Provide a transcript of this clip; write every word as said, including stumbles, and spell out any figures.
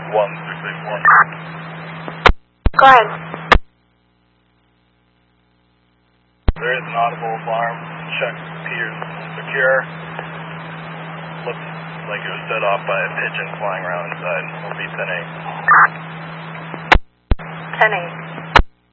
one six eight four. Go ahead. There is an audible alarm. Check appears secure. Looks like it was set off by a pigeon flying around inside. Will be ten eight. ten eight.